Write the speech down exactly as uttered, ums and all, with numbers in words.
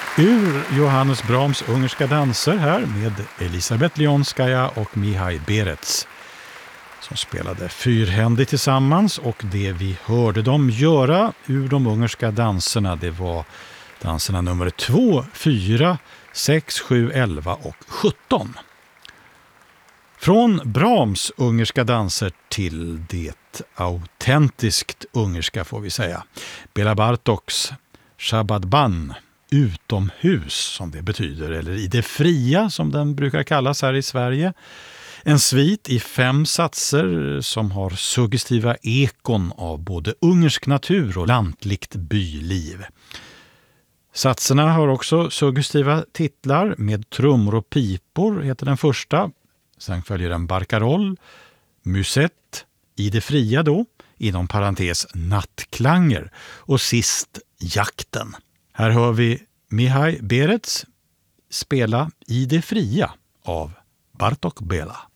Ur Johannes Brahms ungerska danser här med Elisabeth Lionskaja och Mihai Berets som spelade fyrhändigt tillsammans, och det vi hörde dem göra ur de ungerska danserna, det var danserna nummer två, fyra, sex, sju, elva och sjutton. Från Brahms ungerska danser till det autentiskt ungerska får vi säga. Bela Bartoks Shabadban, utomhus som det betyder, eller i det fria som den brukar kallas här i Sverige. En svit i fem satser som har suggestiva ekon av både ungersk natur och lantligt byliv. Satserna har också suggestiva titlar med trummor och pipor heter den första. Sen följer en barcaroll, musett, i det fria då, inom parentes nattklanger, och sist jakten. Här hör vi Mihai Berets spela I det fria av Bartok Bela.